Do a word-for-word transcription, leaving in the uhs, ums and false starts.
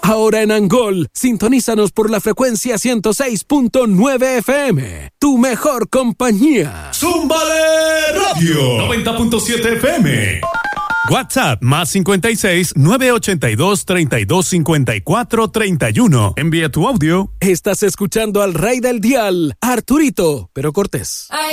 Ahora en Angol, sintonízanos por la frecuencia ciento seis punto nueve F M. Tu mejor compañía. ¡Zúmbale Radio! noventa punto siete F M. WhatsApp más cincuenta y seis, nueve ochenta y dos, treinta y dos cincuenta y cuatro, treinta y uno. Envía tu audio. Estás escuchando al rey del dial, Arturito, pero Cortés.